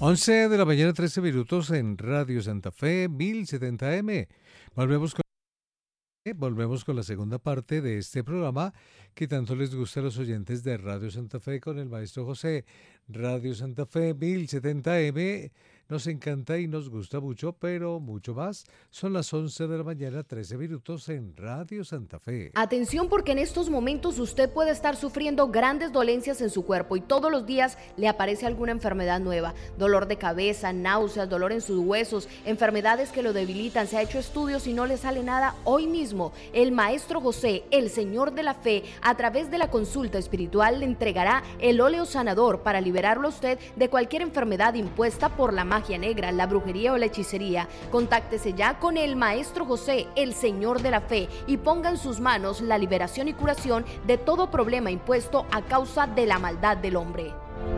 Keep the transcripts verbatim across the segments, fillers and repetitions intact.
once de la mañana, trece minutos en Radio Santa Fe, mil setenta M. Volvemos con, volvemos con la segunda parte de este programa que tanto les gusta a los oyentes de Radio Santa Fe con el maestro José. Radio Santa Fe, mil setenta M. Nos encanta y nos gusta mucho, pero mucho más. Son las once de la mañana, trece minutos en Radio Santa Fe. Atención, porque en estos momentos usted puede estar sufriendo grandes dolencias en su cuerpo y todos los días le aparece alguna enfermedad nueva. Dolor de cabeza, náuseas, dolor en sus huesos, enfermedades que lo debilitan. Se ha hecho estudios y no le sale nada. Hoy mismo, el maestro José, el Señor de la Fe, a través de la consulta espiritual le entregará el óleo sanador para liberarlo a usted de cualquier enfermedad impuesta por la magia negra, la brujería o la hechicería. Contáctese ya con el maestro José, el Señor de la Fe, y ponga en sus manos la liberación y curación de todo problema impuesto a causa de la maldad del hombre.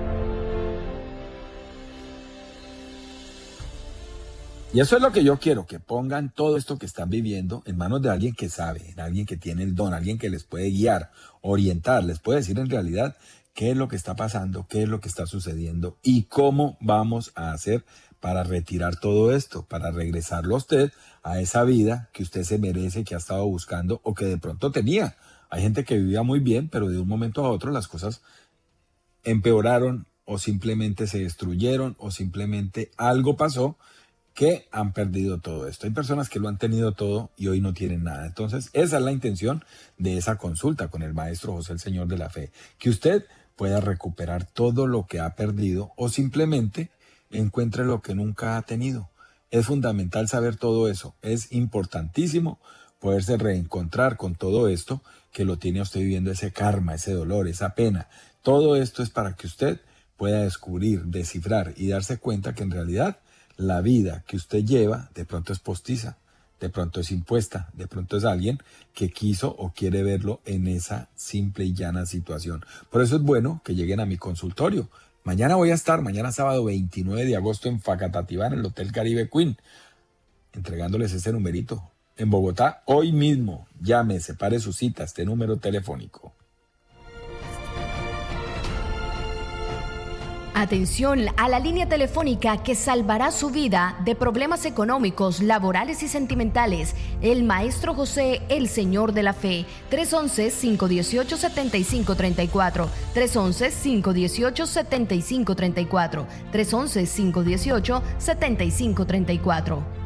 Y eso es lo que yo quiero, que pongan todo esto que están viviendo en manos de alguien que sabe, en alguien que tiene el don, alguien que les puede guiar, orientar, les puede decir en realidad qué es lo que está pasando, qué es lo que está sucediendo y cómo vamos a hacer para retirar todo esto, para regresarlo a usted a esa vida que usted se merece, que ha estado buscando o que de pronto tenía. Hay gente que vivía muy bien, pero de un momento a otro las cosas empeoraron o simplemente se destruyeron o simplemente algo pasó que han perdido todo esto. Hay personas que lo han tenido todo y hoy no tienen nada. Entonces, esa es la intención de esa consulta con el maestro José, el Señor de la Fe. Que usted pueda recuperar todo lo que ha perdido o simplemente encuentre lo que nunca ha tenido. Es fundamental saber todo eso. Es importantísimo poderse reencontrar con todo esto que lo tiene usted viviendo, ese karma, ese dolor, esa pena. Todo esto es para que usted pueda descubrir, descifrar y darse cuenta que en realidad la vida que usted lleva de pronto es postiza, de pronto es impuesta, de pronto es alguien que quiso o quiere verlo en esa simple y llana situación. Por eso es bueno que lleguen a mi consultorio. Mañana voy a estar, mañana sábado veintinueve de agosto en Facatativá, en el Hotel Caribe Queen, entregándoles ese numerito. En Bogotá, hoy mismo, llame, separe su cita, este número telefónico. Atención a la línea telefónica que salvará su vida de problemas económicos, laborales y sentimentales. El maestro José, el Señor de la Fe. tres once, cinco dieciocho, setenta y cinco treinta y cuatro. tres once, cinco dieciocho, setenta y cinco treinta y cuatro. tres once, cinco dieciocho, setenta y cinco treinta y cuatro.